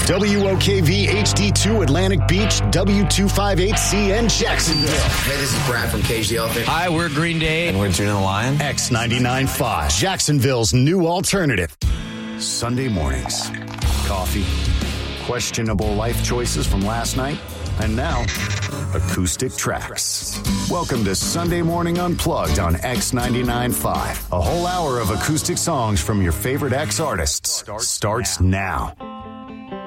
WOKV HD2 Atlantic Beach, W258CN Jacksonville. Hey, this is Brad from Cage the Elephant. Hi, we're Green Day. And we're Juno the Lion. X99.5, Jacksonville's new alternative. Sunday mornings. Coffee. Questionable life choices from last night. And now, acoustic tracks. Welcome to Sunday Morning Unplugged on X99.5. A whole hour of acoustic songs from your favorite X artists starts now.